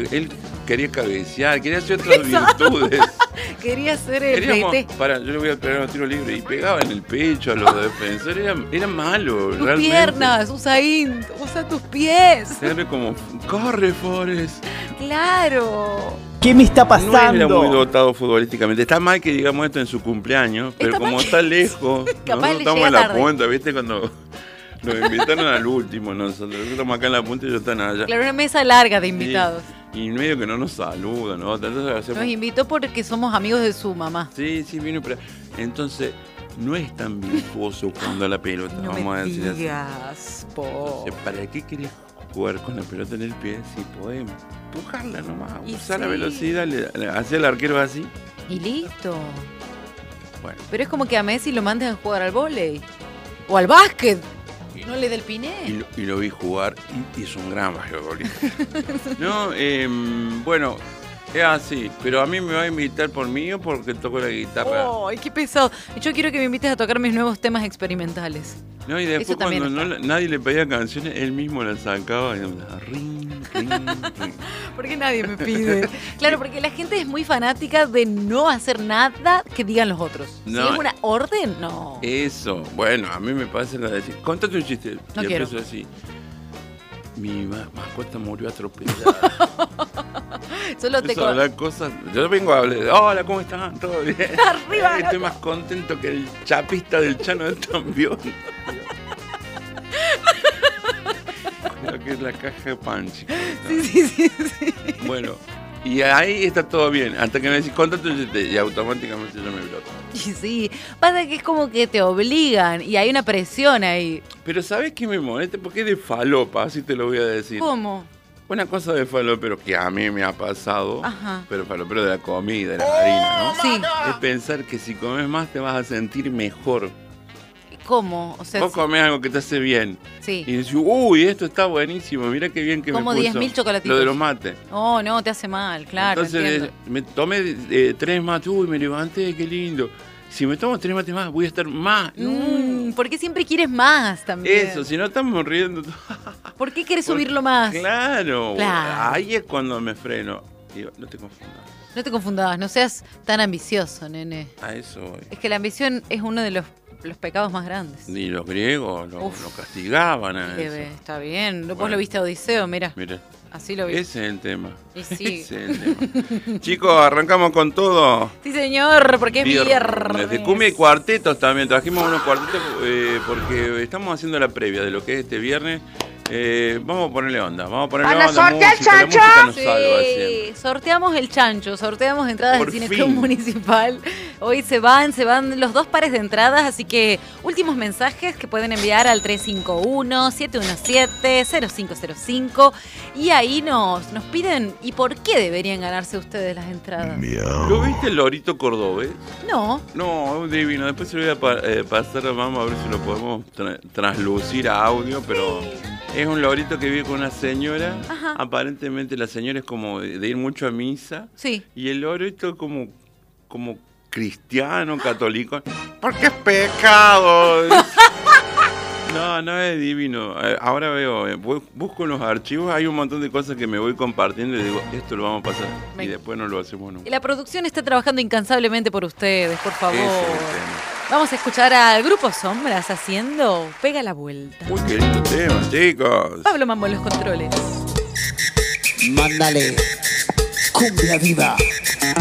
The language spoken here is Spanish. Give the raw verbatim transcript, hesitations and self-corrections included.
Él quería cabecear, quería hacer otras virtudes. Quería ser el Queríamos, para, yo le voy a pegar un tiro libre y pegaba en el pecho a los defensores, era, era malo. Tus realmente. piernas, Usain, usa tus pies. Era como, corre, Forrest. Claro. ¿Qué me está pasando? No era muy dotado futbolísticamente. Está mal que digamos esto en su cumpleaños, pero Está como mal. está lejos, Capaz nosotros le estamos llega en la tarde. punta, ¿viste? Cuando nos invitaron al último, nosotros, nosotros estamos acá en la punta y ellos están allá. Claro, una mesa larga de invitados. Y, y medio que no nos saludan, ¿no? Entonces hacemos... Nos invitó porque somos amigos de su mamá. Sí, sí, vino, pero... Entonces, no es tan virtuoso cuando a la pelota, No vamos a me decir así. digas, po. Entonces, ¿para qué querés jugar con la pelota en el pie si podemos empujarla nomás? Y Usar la sí. velocidad, le, le, hacer el arquero así. Y listo. Bueno. Pero es como que a Messi lo mandes a jugar al vóley. O al básquet. No le del piné. Y lo, y lo vi jugar y hizo un gran basquetbolista. No, eh, bueno, es así. Pero a mí me va a invitar por mí o porque toco la guitarra. ¡Ay, qué pesado! Yo quiero que me invites a tocar mis nuevos temas experimentales. No, y después Eso también cuando no, está. nadie le pedía canciones, él mismo las sacaba y ring, ring, ring. ¿Por qué nadie me pide? Claro, porque la gente es muy fanática de no hacer nada que digan los otros. No. Si es una orden, no. Eso, bueno, a mí me pasa la de decir, contate un chiste. No y quiero. empiezo así. Mi ma- mascota murió atropellada. Solo te Eso, hablar cosas. Yo vengo a hablar. Hola, ¿cómo están? ¿Todo bien? Arriba, Estoy loco. más contento que el chapista del Chano del Tambión. Creo que es la caja de pan, chicos. ¿no? Sí, sí, sí, sí. Bueno, y ahí está todo bien. Hasta que me decís, contate un chiste. Y automáticamente yo me bloqueo. Y sí, pasa que es como que te obligan y hay una presión ahí. Pero ¿sabes qué me molesta? Porque es de falopa, así te lo voy a decir. ¿Cómo? Una cosa de falopero que a mí me ha pasado, Ajá. pero falopero de la comida, de la harina, ¿no? Sí. Es pensar que si comes más te vas a sentir mejor. ¿Cómo? O sea, Vos comés algo que te hace bien sí. y decís, uy, esto está buenísimo, mira qué bien que Como me puso diez mil chocolatitos. lo de los mates. Oh, no, te hace mal, claro, Entonces entiendo. eh, me tomé eh, tres mates, uy, me levanté, qué lindo. Si me tomo tres mates más, voy a estar más. Mm, ¿por qué siempre quieres más también? Eso, si no estamos riendo. ¿Por qué quieres Porque- subirlo más? Claro, Claro. ahí es cuando me freno. Digo, no te confundas. No te confundas, no seas tan ambicioso, nene. A eso voy. Es que la ambición es uno de los, los pecados más grandes. Ni los griegos lo, Uf. lo castigaban a Que eso. ve, está bien. Vos Bueno. lo viste a Odiseo, mira. Mire, Así lo viste. ese es el tema. Y sí. Ese es el tema. Chicos, arrancamos con todo. Sí, señor, porque es viernes. De cumbia y cuartetos también. Trajimos unos cuartetos eh, porque estamos haciendo la previa de lo que es este viernes. Eh, vamos a ponerle onda. Vamos a ponerle ¡Van a onda. sortear Música, la chancho! música nos Sí, salva siempre. sorteamos el chancho, sorteamos entradas Por del fin. Cineclub Municipal. Hoy se van, se van los dos pares de entradas, así que últimos mensajes que pueden enviar al tres cinco uno, siete uno siete, cero cinco cero cinco y ahí nos, nos piden ¿y por qué deberían ganarse ustedes las entradas? ¿Lo viste el lorito cordobés? No, No, es divino. Después se lo voy a pa- eh, pasar a mamá a ver si lo podemos tra- traslucir a audio, pero es un lorito que vive con una señora. Ajá. Aparentemente la señora es como de, de ir mucho a misa. sí. Y el lorito como, como cristiano, católico. Porque es pecado. No, no es divino. Eh, Ahora veo, eh, voy- busco en los archivos, hay un montón de cosas que me voy compartiendo y digo, esto lo vamos a pasar. Me- Y después no lo hacemos Y nunca. la producción está trabajando incansablemente por ustedes, por favor. Ese es el tema. Vamos a escuchar al Grupo Sombras haciendo Pega la Vuelta. Uy, qué lindo tema, chicos. Pablo Mambo en los controles. Mándale. Cumbia viva.